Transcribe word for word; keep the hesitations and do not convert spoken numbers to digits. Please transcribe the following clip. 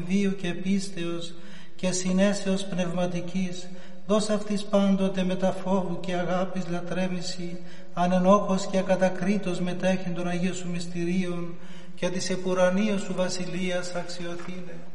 βίου και πίστεως και συνέσεως πνευματικής, δώσ' αυτής πάντοτε με τα φόβου και αγάπης λατρέμηση, ανενόχως και ακατακρίτως μετέχει των Αγίων σου μυστηρίων και της επουρανίας σου βασιλείας αξιοθήνε.